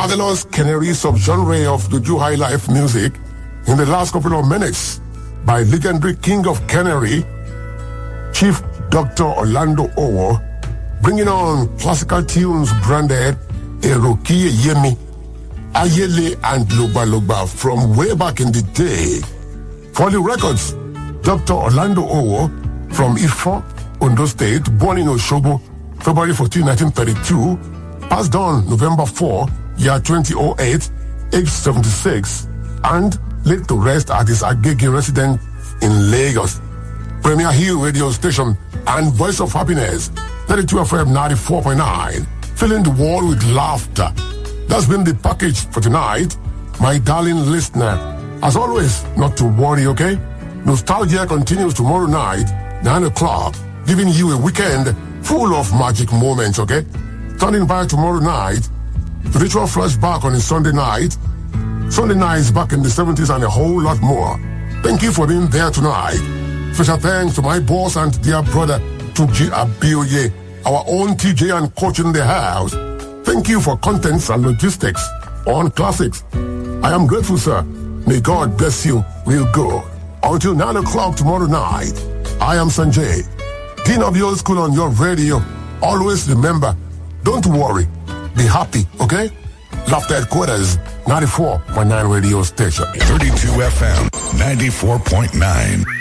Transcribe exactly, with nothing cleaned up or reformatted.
marvelous canary subgenre of the Juju high life music in the last couple of minutes by legendary king of canary, Chief Doctor Orlando Owo, bringing on classical tunes branded Eroki Yemi, Ayele and Logba Logba from way back in the day. For the records, Doctor Orlando Owo from Ifo, Ondo State, born in Oshobo, February fourteenth, nineteen thirty-two, passed on November fourth, year twenty oh eight, age seventy-six, and laid to rest at his Agege residence in Lagos. Premier Hill radio station and Voice of Happiness, thirty-two F M ninety-four point nine, filling the world with laughter. That's been the package for tonight, my darling listener. As always, not to worry, okay? Nostalgia continues tomorrow night, nine o'clock, giving you a weekend full of magic moments, okay? Standing by tomorrow night, the ritual flashback on a Sunday night, Sunday nights back in the seventies and a whole lot more. Thank you for being there tonight. Special thanks to my boss and dear brother, Tuji Abioye, our own T J and coach in the house. Thank you for contents and logistics on Classics. I am grateful, sir. May God bless you real good. Until nine o'clock tomorrow night, I am Sanjay, Dean of the Old School on your radio. Always remember, don't worry, be happy, okay? Laughter Headquarters, ninety-four point nine radio station. thirty-two F M, ninety-four point nine.